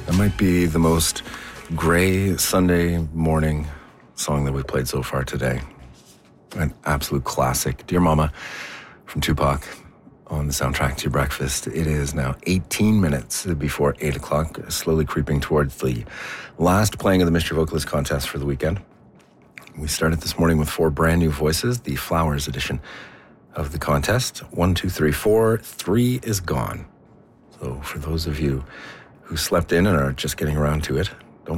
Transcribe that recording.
That might be the most gray Sunday morning song that we've played so far today. An absolute classic. Dear Mama from Tupac on the soundtrack to your breakfast. It is now 18 minutes before 8 o'clock, slowly creeping towards the last playing of the Mystery Vocalist contest for the weekend. We started this morning with 4 brand new voices, the Flowers edition of the contest. 1, 2, 3, 4. 3 is gone. So for those of you who slept in and are just getting around to it,